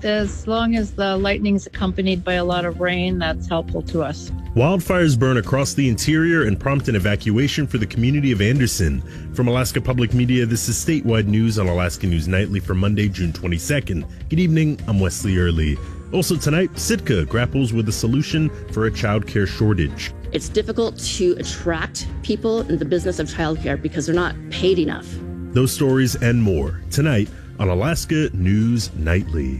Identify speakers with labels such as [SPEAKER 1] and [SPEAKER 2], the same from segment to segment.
[SPEAKER 1] As long as the lightning's accompanied by a lot of rain, that's helpful to us.
[SPEAKER 2] Wildfires burn across the interior and prompt an evacuation for the community of Anderson. From Alaska Public Media, this is statewide news on Alaska News Nightly for Monday, June 22nd. Good evening, I'm Wesley Early. Also tonight, Sitka grapples with a solution for a childcare shortage.
[SPEAKER 3] It's difficult to attract people in the business of childcare because they're not paid enough.
[SPEAKER 2] Those stories and more tonight on Alaska News Nightly.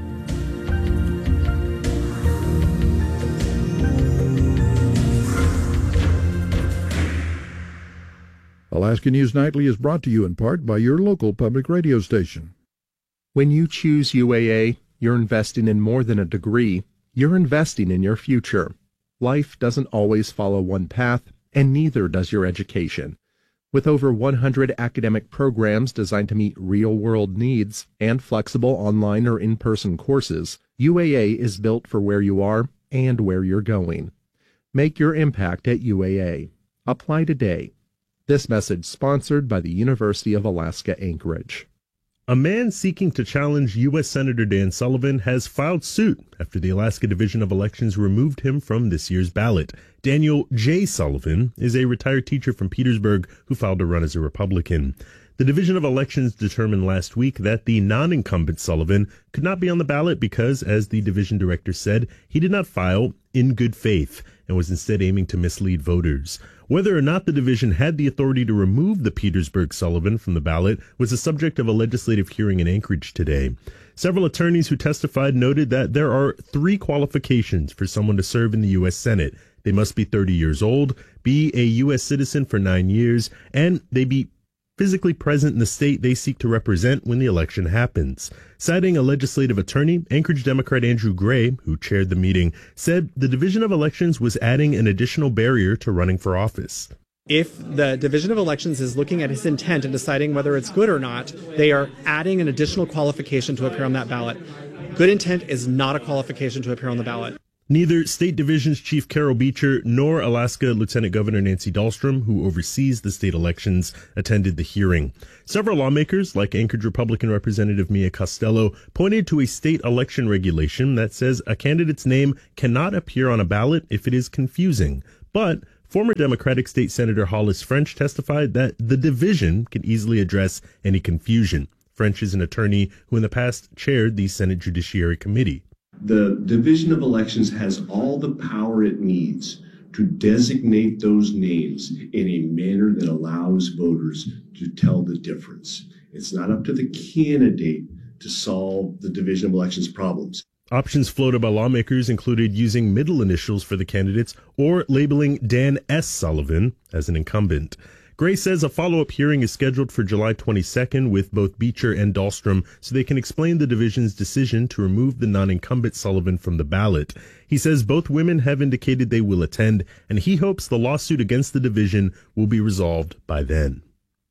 [SPEAKER 4] Alaska News Nightly is brought to you in part by your local public radio station.
[SPEAKER 5] When you choose UAA, you're investing in more than a degree. You're investing in your future. Life doesn't always follow one path, and neither does your education. With over 100 academic programs designed to meet real-world needs and flexible online or in-person courses, UAA is built for where you are and where you're going. Make your impact at UAA. Apply today. This message sponsored by the University of Alaska Anchorage.
[SPEAKER 2] A man seeking to challenge U.S. Senator Dan Sullivan has filed suit after the Alaska Division of Elections removed him from this year's ballot. Daniel J. Sullivan is a retired teacher from Petersburg who filed to run as a Republican. The Division of Elections determined last week that the non-incumbent Sullivan could not be on the ballot because, as the division director said, he did not file in good faith and was instead aiming to mislead voters. Whether or not the division had the authority to remove the Petersburg Sullivan from the ballot was the subject of a legislative hearing in Anchorage today. Several attorneys who testified noted that there are 3 qualifications for someone to serve in the U.S. Senate. They must be 30 years old, be a U.S. citizen for 9 years, and they be physically present in the state they seek to represent when the election happens. Citing a legislative attorney, Anchorage Democrat Andrew Gray, who chaired the meeting, said the Division of Elections was adding an additional barrier to running for office.
[SPEAKER 6] If the Division of Elections is looking at his intent and deciding whether it's good or not, they are adding an additional qualification to appear on that ballot. Good intent is not a qualification to appear on the ballot.
[SPEAKER 2] Neither State Division's Chief Carol Beecher nor Alaska Lieutenant Governor Nancy Dahlstrom, who oversees the state elections, attended the hearing. Several lawmakers, like Anchorage Republican Representative Mia Costello, pointed to a state election regulation that says a candidate's name cannot appear on a ballot if it is confusing. But former Democratic State Senator Hollis French testified that the division can easily address any confusion. French is an attorney who in the past chaired the Senate Judiciary Committee.
[SPEAKER 7] The Division of Elections has all the power it needs to designate those names in a manner that allows voters to tell the difference. It's not up to the candidate to solve the Division of Elections problems.
[SPEAKER 2] Options floated by lawmakers included using middle initials for the candidates or labeling Dan S. Sullivan as an incumbent. Gray says a follow-up hearing is scheduled for July 22nd with both Beecher and Dahlstrom so they can explain the division's decision to remove the non-incumbent Sullivan from the ballot. He says both women have indicated they will attend, and he hopes the lawsuit against the division will be resolved by then.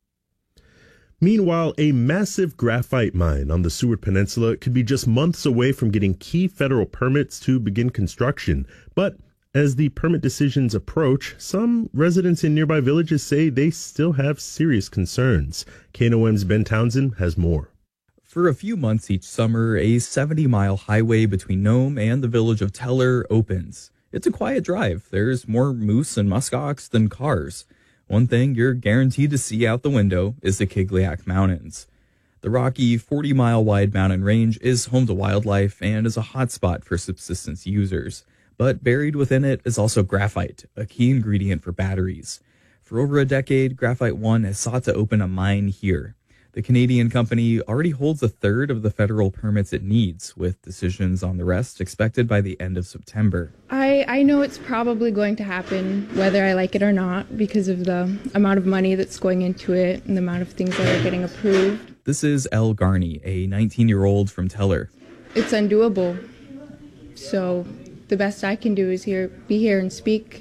[SPEAKER 2] Meanwhile, a massive graphite mine on the Seward Peninsula could be just months away from getting key federal permits to begin construction, but as the permit decisions approach, some residents in nearby villages say they still have serious concerns. KNOM's Ben Townsend has more.
[SPEAKER 8] For a few months each summer, a 70-mile highway between Nome and the village of Teller opens. It's a quiet drive. There's more moose and muskox than cars. One thing you're guaranteed to see out the window is the Kigliak Mountains. The rocky 40-mile wide mountain range is home to wildlife and is a hotspot for subsistence users. But buried within it is also graphite, a key ingredient for batteries. For over a decade, Graphite One has sought to open a mine here. The Canadian company already holds a third of the federal permits it needs, with decisions on the rest expected by the end of September.
[SPEAKER 9] I know it's probably going to happen, whether I like it or not, because of the amount of money that's going into it and the amount of things that are getting approved.
[SPEAKER 8] This is Elle Garney, a 19-year-old from Teller.
[SPEAKER 9] It's undoable. So the best I can do is be here and speak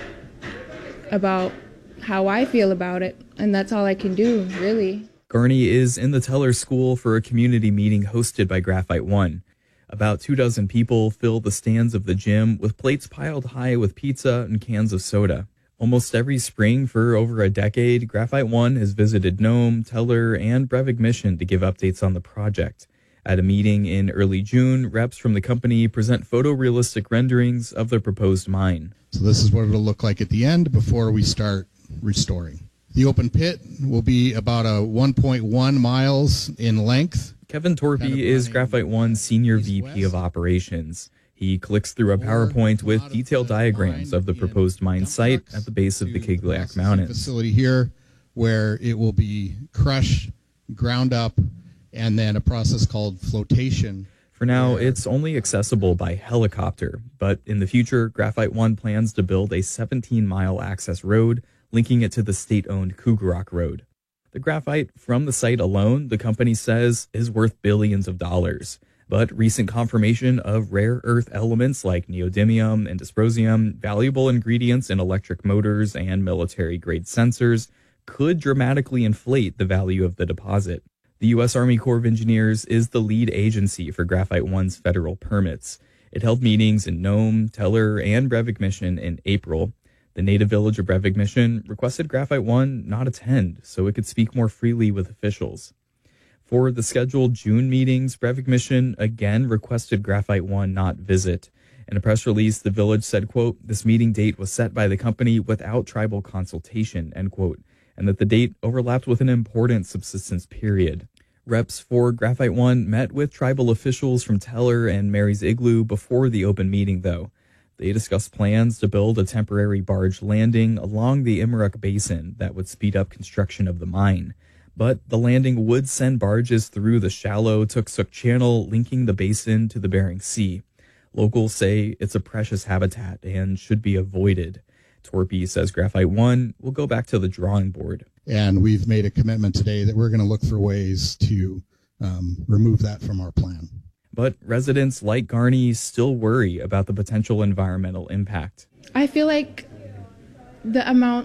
[SPEAKER 9] about how I feel about it, and that's all I can do, really.
[SPEAKER 8] Garney is in the Teller School for a community meeting hosted by Graphite One. About 24 people fill the stands of the gym with plates piled high with pizza and cans of soda. Almost every spring for over a decade, Graphite One has visited Nome, Teller, and Brevig Mission to give updates on the project. At a meeting in early June, reps from the company present photorealistic renderings of the proposed mine.
[SPEAKER 10] So this is what it'll look like at the end before we start restoring. The open pit will be about 1.1 miles in length.
[SPEAKER 8] Kevin Torpy is Graphite One's Senior VP of Operations. He clicks through a PowerPoint with detailed diagrams of the proposed mine site at the base of the Kigliak Mountains.
[SPEAKER 10] Facility here where it will be crushed, ground up, and then a process called flotation.
[SPEAKER 8] For now, it's only accessible by helicopter, but in the future, Graphite One plans to build a 17-mile access road linking it to the state-owned Kugarok Road. The graphite from the site alone, the company says, is worth billions of dollars. But recent confirmation of rare earth elements like neodymium and dysprosium, valuable ingredients in electric motors and military-grade sensors, could dramatically inflate the value of the deposit. The U.S. Army Corps of Engineers is the lead agency for Graphite One's federal permits. It held meetings in Nome, Teller, and Brevik Mission in April. The native village of Brevik Mission requested Graphite One not attend so it could speak more freely with officials. For the scheduled June meetings, Brevik Mission again requested Graphite One not visit. In a press release, the village said, quote, "This meeting date was set by the company without tribal consultation," end quote, and that the date overlapped with an important subsistence period. Reps for Graphite One met with tribal officials from Teller and Mary's Igloo before the open meeting, though. They discussed plans to build a temporary barge landing along the Imaruk Basin that would speed up construction of the mine. But the landing would send barges through the shallow Tuksuk Channel, linking the basin to the Bering Sea. Locals say it's a precious habitat and should be avoided. Torpy says Graphite One will go back to the drawing board.
[SPEAKER 10] And we've made a commitment today that we're going to look for ways to remove that from our plan.
[SPEAKER 8] But residents like Garney still worry about the potential environmental impact.
[SPEAKER 9] I feel like the amount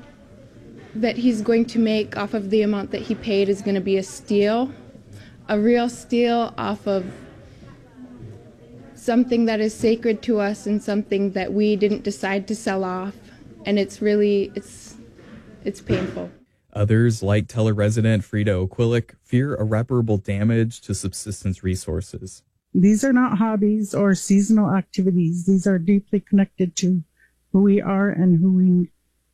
[SPEAKER 9] that he's going to make off of the amount that he paid is going to be a steal, a real steal off of something that is sacred to us and something that we didn't decide to sell off. And it's really, it's painful.
[SPEAKER 8] Others, like Teller resident Frida O'Quillick, fear irreparable damage to subsistence resources.
[SPEAKER 11] These are not hobbies or seasonal activities. These are deeply connected to who we are and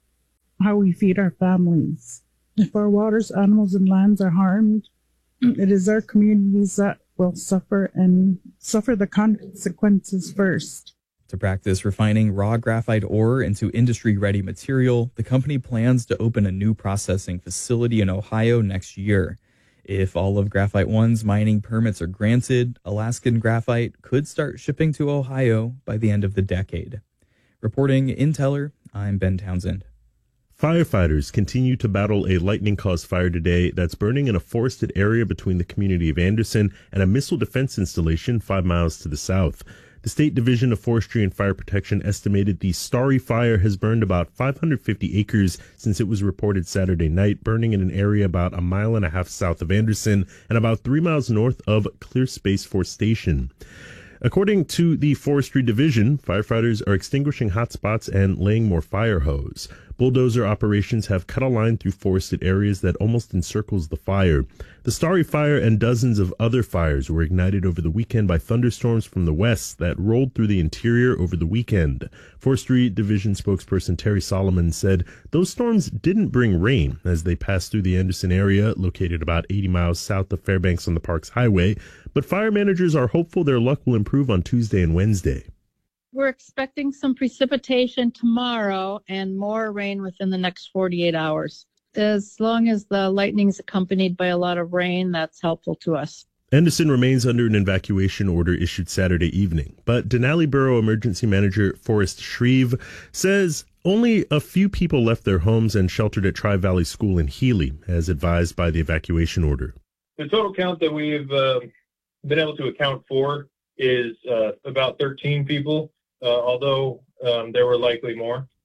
[SPEAKER 11] how we feed our families. If our waters, animals, and lands are harmed, it is our communities that will suffer and suffer the consequences first.
[SPEAKER 8] To practice refining raw graphite ore into industry-ready material, the company plans to open a new processing facility in Ohio next year. If all of Graphite One's mining permits are granted, Alaskan Graphite could start shipping to Ohio by the end of the decade. Reporting in Teller, I'm Ben Townsend.
[SPEAKER 2] Firefighters continue to battle a lightning-caused fire today that's burning in a forested area between the community of Anderson and a missile defense installation 5 miles to the south. The State Division of Forestry and Fire Protection estimated the Starry Fire has burned about 550 acres since it was reported Saturday night, burning in an area about 1.5 miles south of Anderson and about 3 miles north of Clear Space Force Station. According to the Forestry Division, firefighters are extinguishing hot spots and laying more fire hose. Bulldozer operations have cut a line through forested areas that almost encircles the fire. The Starry Fire and dozens of other fires were ignited over the weekend by thunderstorms from the west that rolled through the interior over the weekend. Forestry Division spokesperson Terry Solomon said those storms didn't bring rain as they passed through the Anderson area, located about 80 miles south of Fairbanks on the Parks Highway, but fire managers are hopeful their luck will improve on Tuesday and Wednesday.
[SPEAKER 1] We're expecting some precipitation tomorrow and more rain within the next 48 hours. As long as the lightning is accompanied by a lot of rain, that's helpful to us.
[SPEAKER 2] Anderson remains under an evacuation order issued Saturday evening, but Denali Borough Emergency Manager Forrest Shreve says only a few people left their homes and sheltered at Tri-Valley School in Healy, as advised by the evacuation order.
[SPEAKER 12] The total count that we've been able to account for is about 13 people, although there were likely more.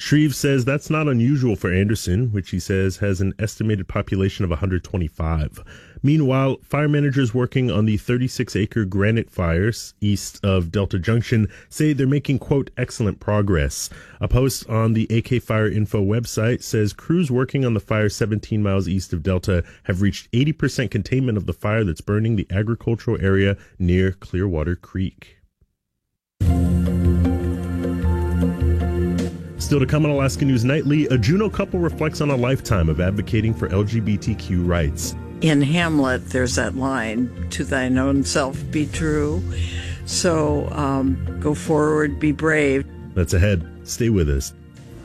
[SPEAKER 2] Shreve says that's not unusual for Anderson, which he says has an estimated population of 125. Meanwhile, fire managers working on the 36-acre Granite fires east of Delta Junction say they're making, quote, excellent progress. A post on the AK Fire Info website says crews working on the fire 17 miles east of Delta have reached 80% containment of the fire that's burning the agricultural area near Clearwater Creek. Still to come on Alaska News Nightly, a Juneau couple reflects on a lifetime of advocating for LGBTQ rights.
[SPEAKER 13] In Hamlet, there's that line, to thine own self be true. So go forward, be brave.
[SPEAKER 2] That's ahead. Stay with us.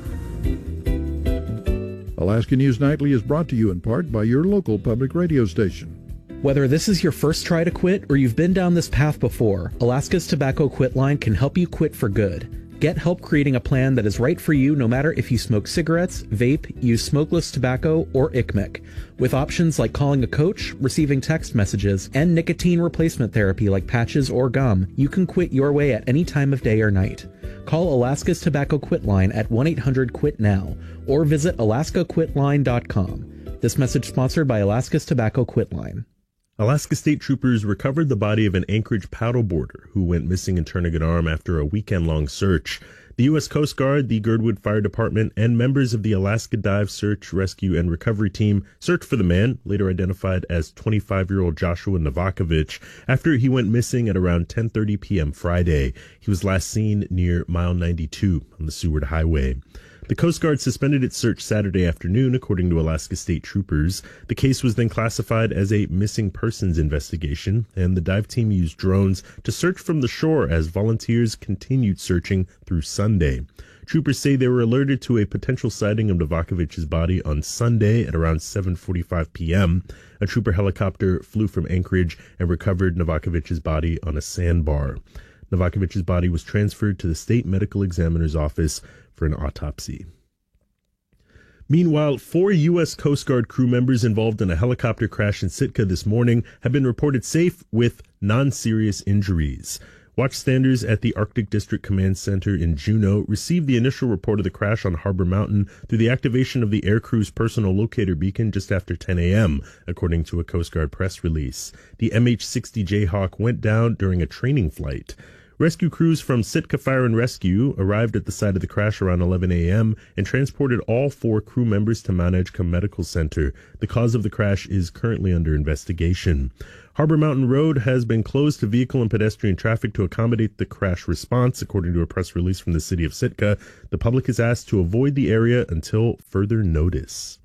[SPEAKER 4] Alaska News Nightly is brought to you in part by your local public radio station.
[SPEAKER 14] Whether this is your first try to quit or you've been down this path before, Alaska's Tobacco Quit Line can help you quit for good. Get help creating a plan that is right for you no matter if you smoke cigarettes, vape, use smokeless tobacco, or ICMIC. With options like calling a coach, receiving text messages, and nicotine replacement therapy like patches or gum, you can quit your way at any time of day or night. Call Alaska's Tobacco Quit Line at 1-800-QUIT-NOW or visit alaskaquitline.com. This message sponsored by Alaska's Tobacco Quit Line.
[SPEAKER 2] Alaska State Troopers recovered the body of an Anchorage paddleboarder who went missing in Turnagain Arm after a weekend-long search. The U.S. Coast Guard, the Girdwood Fire Department, and members of the Alaska Dive Search, Rescue, and Recovery Team searched for the man, later identified as 25-year-old Joshua Novakovich, after he went missing at around 10:30 p.m. Friday. He was last seen near Mile 92 on the Seward Highway. The Coast Guard suspended its search Saturday afternoon, according to Alaska State Troopers. The case was then classified as a missing persons investigation, and the dive team used drones to search from the shore as volunteers continued searching through Sunday. Troopers say they were alerted to a potential sighting of Novakovich's body on Sunday at around 7:45 p.m. A trooper helicopter flew from Anchorage and recovered Novakovich's body on a sandbar. Novakovich's body was transferred to the state medical examiner's office for an autopsy. Meanwhile, 4 U.S. Coast Guard crew members involved in a helicopter crash in Sitka this morning have been reported safe with non-serious injuries. Watchstanders at the Arctic District Command Center in Juneau received the initial report of the crash on Harbor Mountain through the activation of the aircrew's personal locator beacon just after 10 a.m., according to a Coast Guard press release. The MH-60 Jayhawk went down during a training flight. Rescue crews from Sitka Fire and Rescue arrived at the site of the crash around 11 a.m. and transported all 4 crew members to Mount Edgecombe Medical Center. The cause of the crash is currently under investigation. Harbor Mountain Road has been closed to vehicle and pedestrian traffic to accommodate the crash response, according to a press release from the city of Sitka. The public is asked to avoid the area until further notice.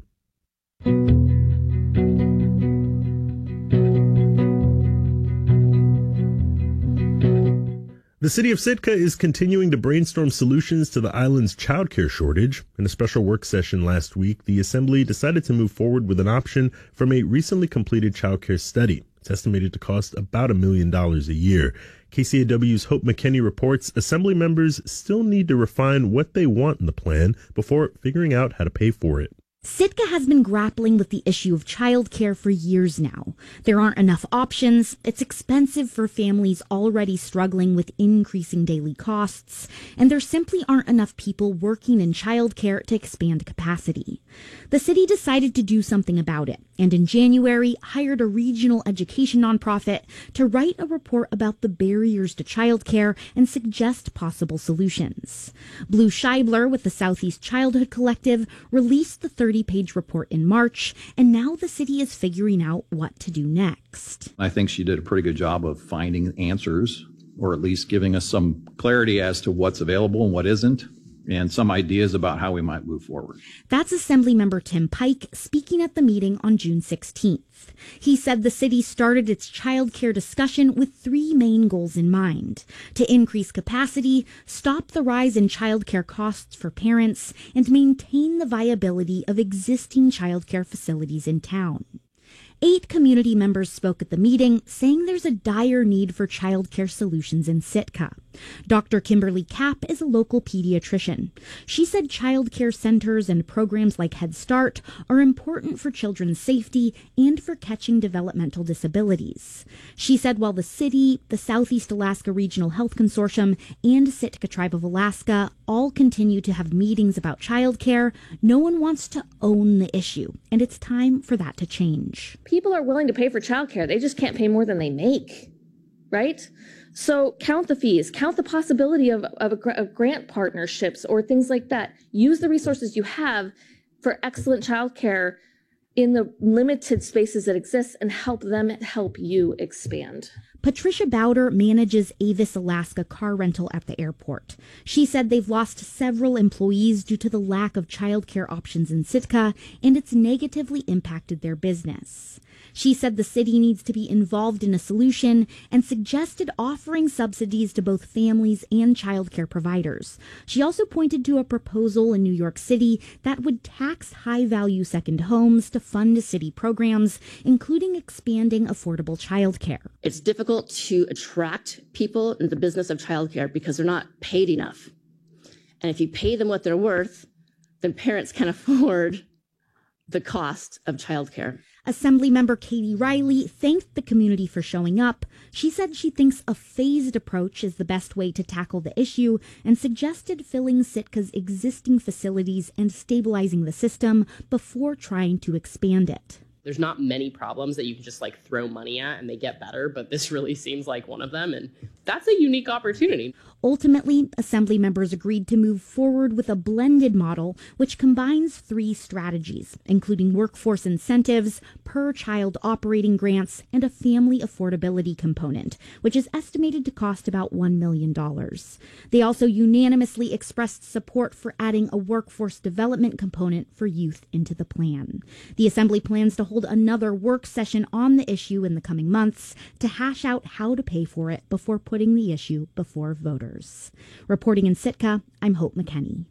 [SPEAKER 2] The city of Sitka is continuing to brainstorm solutions to the island's childcare shortage. In a special work session last week, the Assembly decided to move forward with an option from a recently completed childcare study. It's estimated to cost about $1 million a year. KCAW's Hope McKinney reports Assembly members still need to refine what they want in the plan before figuring out how to pay for it.
[SPEAKER 15] Sitka has been grappling with the issue of childcare for years now. There aren't enough options, it's expensive for families already struggling with increasing daily costs, and there simply aren't enough people working in childcare to expand capacity. The city decided to do something about it, and in January hired a regional education nonprofit to write a report about the barriers to childcare and suggest possible solutions. Blue Scheibler with the Southeast Childhood Collective released the 30-page report in March, and now the city is figuring out what to do next.
[SPEAKER 16] I think she did a pretty good job of finding answers, or at least giving us some clarity as to what's available and what isn't, and some ideas about how we might move forward.
[SPEAKER 15] That's Assemblymember Tim Pike speaking at the meeting on June 16th. He said the city started its child care discussion with 3 main goals in mind: to increase capacity, stop the rise in child care costs for parents, and maintain the viability of existing child care facilities in town. 8 community members spoke at the meeting, saying there's a dire need for child care solutions in Sitka. Dr. Kimberly Kapp is a local pediatrician. She said child care centers and programs like Head Start are important for children's safety and for catching developmental disabilities. She said while the city, the Southeast Alaska Regional Health Consortium, and Sitka Tribe of Alaska all continue to have meetings about child care, no one wants to own the issue, and it's time for that to change.
[SPEAKER 3] People are willing to pay for childcare. They just can't pay more than they make, right? So count the fees, count the possibility of grant partnerships or things like that. Use the resources you have for excellent childcare in the limited spaces that exist and help them help you expand.
[SPEAKER 15] Patricia Bowder manages Avis Alaska car rental at the airport. She said they've lost several employees due to the lack of childcare options in Sitka, and it's negatively impacted their business. She said the city needs to be involved in a solution and suggested offering subsidies to both families and childcare providers. She also pointed to a proposal in New York City that would tax high-value second homes to fund city programs, including expanding affordable childcare.
[SPEAKER 3] It's difficult to attract people into the business of childcare because they're not paid enough. And if you pay them what they're worth, then parents can afford the cost of childcare.
[SPEAKER 15] Assemblymember Katie Riley thanked the community for showing up. She said she thinks a phased approach is the best way to tackle the issue and suggested filling Sitka's existing facilities and stabilizing the system before trying to expand it.
[SPEAKER 17] There's not many problems that you can just throw money at and they get better, but this really seems like one of them, and that's a unique opportunity.
[SPEAKER 15] Ultimately, Assembly members agreed to move forward with a blended model which combines 3 strategies, including workforce incentives, per-child operating grants, and a family affordability component, which is estimated to cost about $1 million. They also unanimously expressed support for adding a workforce development component for youth into the plan. The Assembly plans to hold another work session on the issue in the coming months to hash out how to pay for it before putting the issue before voters. Reporting in Sitka, I'm Hope McKenney.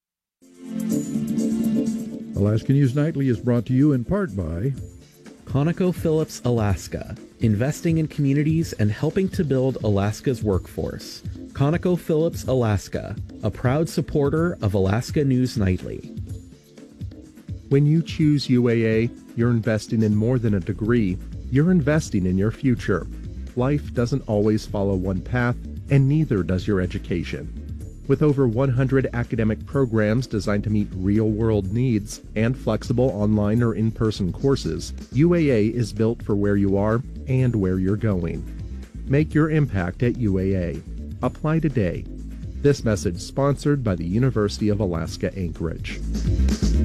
[SPEAKER 4] Alaska News Nightly is brought to you in part by
[SPEAKER 14] ConocoPhillips Alaska, investing in communities and helping to build Alaska's workforce. ConocoPhillips Alaska, a proud supporter of Alaska News Nightly.
[SPEAKER 5] When you choose UAA, you're investing in more than a degree. You're investing in your future. Life doesn't always follow one path, and neither does your education. With over 100 academic programs designed to meet real-world needs and flexible online or in-person courses, UAA is built for where you are and where you're going. Make your impact at UAA. Apply today. This message sponsored by the University of Alaska Anchorage.